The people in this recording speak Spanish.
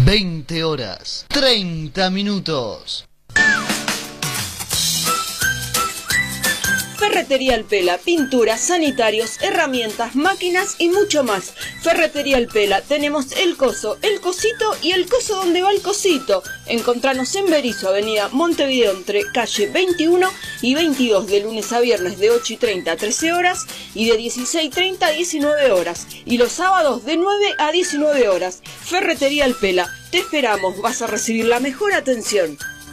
20 horas, 30 minutos. Ferretería El Pela, pinturas, sanitarios, herramientas, máquinas y mucho más. Ferretería El Pela, tenemos el coso, el cosito y el coso donde va el cosito. Encontranos en Berisso, avenida Montevideo, entre calle 21 y 22, de lunes a viernes de 8:30 a 13 horas y de 16:30 a 19 horas. Y los sábados de 9 a 19 horas. Ferretería El Pela, te esperamos, vas a recibir la mejor atención.